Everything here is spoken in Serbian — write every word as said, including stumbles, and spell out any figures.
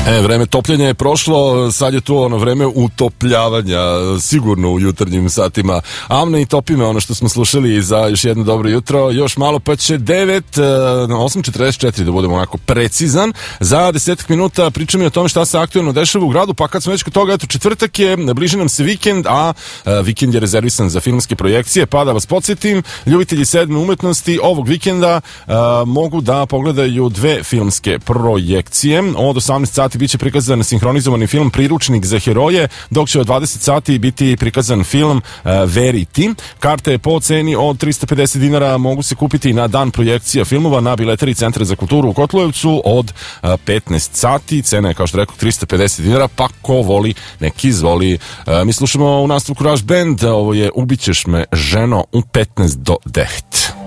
E, vreme topljenja je prošlo, sad je tu ono vreme utopljavanja, sigurno u jutarnjim satima. Amne i topime, ono što smo slušali za još jedno dobro jutro, još malo pa će devet, osam četrdeset četiri da budemo onako precizan. Za desetak minuta pričam i o tome šta se aktuelno dešava u gradu, pa kad smo već kod toga, eto, četvrtak je, bliži nam se vikend, a vikend je rezervisan za filmske projekcije, pa da vas podsjetim, ljubitelji sedme umetnosti ovog vikenda a, mogu da pogledaju dve filmske projekcije. Od osamnaest sati biće prikazan sinhronizovani film Priručnik za heroje, dok će od dvadeset sati biti prikazan film uh, Verity. Karte po ceni od trista pedeset dinara mogu se kupiti na dan projekcija filmova na biletari Centra za kulturu u Kotlujevcu od uh, petnaest sati. Cena je, kao što rekao, trista pedeset dinara, pa ko voli, neki izvoli. Uh, mi slušamo u nastavku Rush Band, ovo je Ubićeš me ženo u petnaest do devet.